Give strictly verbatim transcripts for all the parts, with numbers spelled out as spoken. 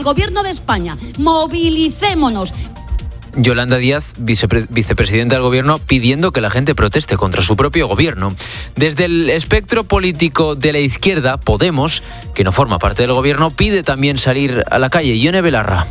el Gobierno de España. Movilicémonos. Yolanda Díaz, vicepre- vicepresidenta del Gobierno, pidiendo que la gente proteste contra su propio Gobierno. Desde el espectro político de la izquierda, Podemos, que no forma parte del Gobierno, pide también salir a la calle. Ione Belarra.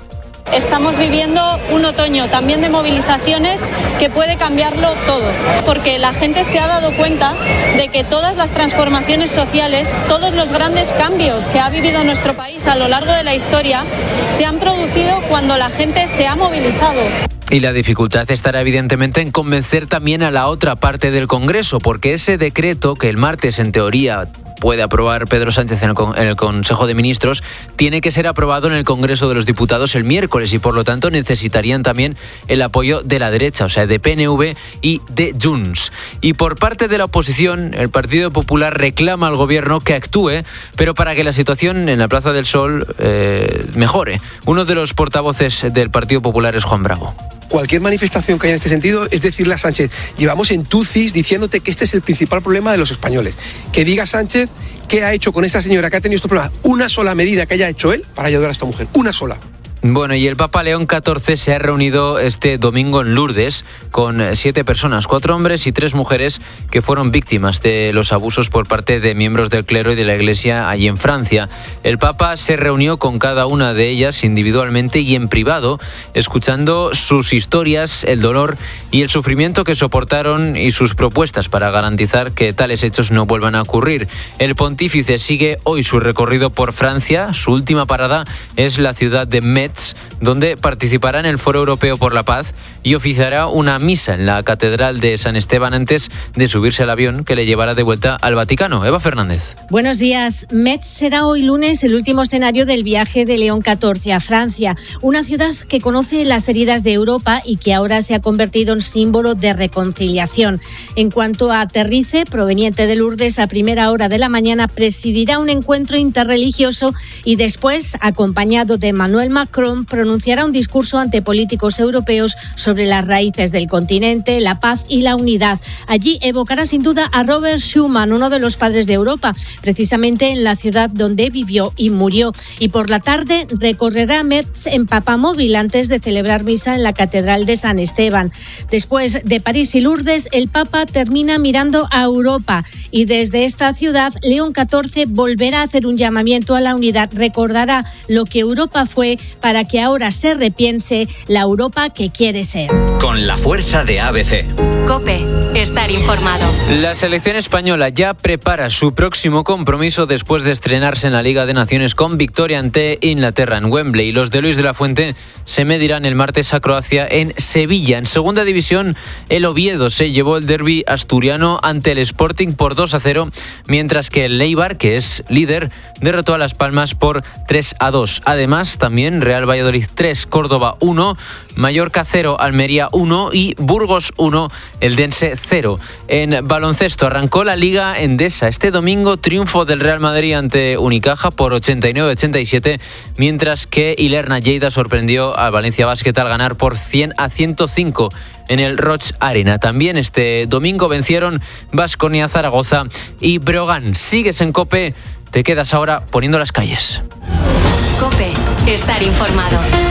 Estamos viviendo un otoño también de movilizaciones que puede cambiarlo todo, porque la gente se ha dado cuenta de que todas las transformaciones sociales, todos los grandes cambios que ha vivido nuestro país a lo largo de la historia, se han producido cuando la gente se ha movilizado. Y la dificultad estará evidentemente en convencer también a la otra parte del Congreso, porque ese decreto que el martes en teoría puede aprobar Pedro Sánchez en el, con- en el Consejo de Ministros, tiene que ser aprobado en el Congreso de los Diputados el miércoles y por lo tanto necesitarían también el apoyo de la derecha, o sea, de P N V y de Junts. Y por parte de la oposición, el Partido Popular reclama al Gobierno que actúe, pero para que la situación en la Plaza del Sol eh, mejore. Uno de los portavoces del Partido Popular es Juan Bravo. Cualquier manifestación que haya en este sentido es decirle a Sánchez, llevamos en tucis diciéndote que este es el principal problema de los españoles. Que diga Sánchez qué ha hecho con esta señora que ha tenido estos problemas. Una sola medida que haya hecho él para ayudar a esta mujer. Una sola. Bueno, y el Papa León catorce se ha reunido este domingo en Lourdes con siete personas, cuatro hombres y tres mujeres que fueron víctimas de los abusos por parte de miembros del clero y de la Iglesia allí en Francia. El Papa se reunió con cada una de ellas individualmente y en privado, escuchando sus historias, el dolor y el sufrimiento que soportaron y sus propuestas para garantizar que tales hechos no vuelvan a ocurrir. El pontífice sigue hoy su recorrido por Francia. Su última parada es la ciudad de Metz, donde participará en el Foro Europeo por la Paz y oficiará una misa en la Catedral de San Esteban antes de subirse al avión que le llevará de vuelta al Vaticano. Eva Fernández. Buenos días. Metz será hoy lunes el último escenario del viaje de León catorce a Francia, una ciudad que conoce las heridas de Europa y que ahora se ha convertido en símbolo de reconciliación. En cuanto a aterrice, proveniente de Lourdes, a primera hora de la mañana presidirá un encuentro interreligioso y después, acompañado de Emmanuel Macron, pronunciará un discurso ante políticos europeos sobre las raíces del continente, la paz y la unidad. Allí evocará sin duda a Robert Schuman, uno de los padres de Europa, precisamente en la ciudad donde vivió y murió. Y por la tarde recorrerá Metz en papamóvil antes de celebrar misa en la Catedral de San Esteban. Después de París y Lourdes, el Papa termina mirando a Europa y desde esta ciudad, León catorce volverá a hacer un llamamiento a la unidad. Recordará lo que Europa fue para que ahora se repiense la Europa que quiere ser. Con la fuerza de A B C. COPE. Estar informado. La selección española ya prepara su próximo compromiso después de estrenarse en la Liga de Naciones con victoria ante Inglaterra en Wembley. Los de Luis de la Fuente se medirán el martes a Croacia en Sevilla. En segunda división, el Oviedo se llevó el derbi asturiano ante el Sporting por dos a cero, mientras que el Eibar, que es líder, derrotó a Las Palmas por tres a dos. Además, también Real Valladolid tres, Córdoba uno, Mallorca cero, Almería uno y Burgos uno, Eldense cero. En baloncesto arrancó la Liga Endesa. Este domingo triunfo del Real Madrid ante Unicaja por ochenta y nueve a ochenta y siete, mientras que Ilerna Lleida sorprendió al Valencia Basket al ganar por cien a ciento cinco en el Roig Arena. También este domingo vencieron Baskonia, Zaragoza y Breogán. Sigues en COPE, te quedas ahora poniendo las calles. COPE. Estar informado.